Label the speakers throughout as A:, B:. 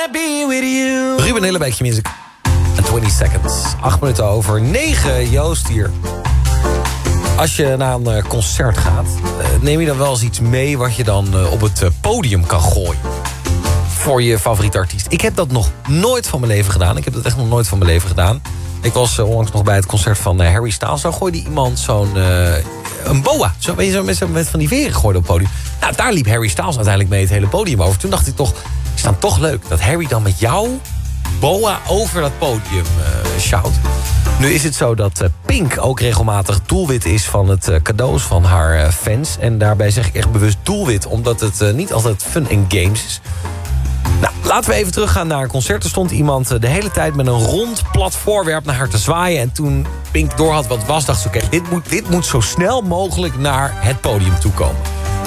A: wanna be with you.
B: Ruben Hillebeekje Music. En 20 seconds. 8 minuten over 9. Joost hier. Als je naar een concert gaat, neem je dan wel eens iets mee wat je dan op het podium kan gooien? Voor je favoriete artiest. Ik heb dat nog nooit van mijn leven gedaan. Ik heb dat echt nog nooit van mijn leven gedaan. Ik was onlangs nog bij het concert van Harry Styles. Zo gooide iemand een boa. Zo, weet je, met van die veren gooide op het podium. Nou, daar liep Harry Styles uiteindelijk mee het hele podium over. Toen dacht ik toch, is dan toch leuk dat Harry dan met jouw boa over dat podium sjouwt. Nu is het zo dat Pink ook regelmatig doelwit is van het cadeaus van haar fans. En daarbij zeg ik echt bewust doelwit, omdat het niet altijd fun en games is. Nou, laten we even teruggaan naar een concert. Er stond iemand de hele tijd met een rond plat voorwerp naar haar te zwaaien. En toen Pink doorhad wat was, dacht ze, oké, dit moet zo snel mogelijk naar het podium toe komen.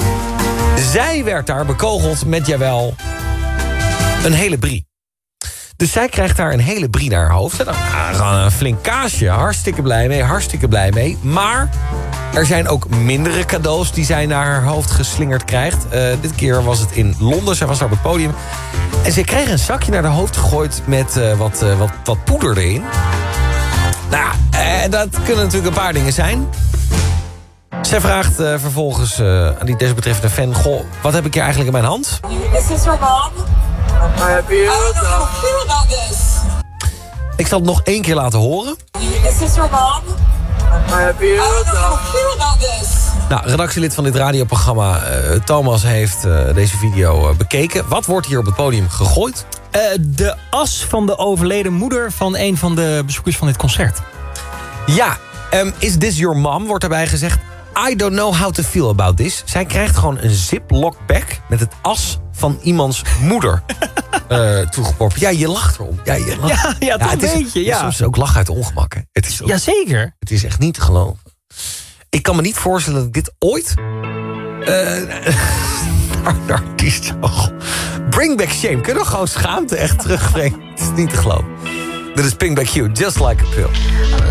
B: Zij werd daar bekogeld met, jawel, een hele brie. Dus zij krijgt daar een hele brie naar haar hoofd. Een flink kaasje, hartstikke blij mee. Maar er zijn ook mindere cadeaus die zij naar haar hoofd geslingerd krijgt. Dit keer was het in Londen, zij was daar op het podium. En ze kreeg een zakje naar haar hoofd gegooid met wat poeder erin. Nou, dat kunnen natuurlijk een paar dingen zijn. Zij vraagt vervolgens aan die desbetreffende fan, goh, wat heb ik hier eigenlijk in mijn hand?
C: Is this your mom? I don't know how to feel about this.
B: Ik zal het nog 1 keer laten horen.
C: Is this your mom? I don't know how to feel about this.
B: Nou, redactielid van dit radioprogramma, Thomas, heeft deze video bekeken. Wat wordt hier op het podium gegooid?
D: De as van de overleden moeder van een van de bezoekers van dit concert.
B: Ja, is this your mom, wordt daarbij gezegd. I don't know how to feel about this. Zij krijgt gewoon een ziploc bag met het as van iemands moeder toegeworpen. Ja, je lacht erom. Ja, je lacht.
D: Ja, toch een beetje, ja.
B: Soms ook lach uit ongemak. Hè. Het is ook,
D: Jazeker.
B: Het is echt niet te geloven. Ik kan me niet voorstellen dat ik dit ooit naar een artiest zou. Bring back shame. Kunnen we gewoon schaamte echt terugbrengen? Het is niet te geloven. Dit is Pink by Q, Just Like a Pill.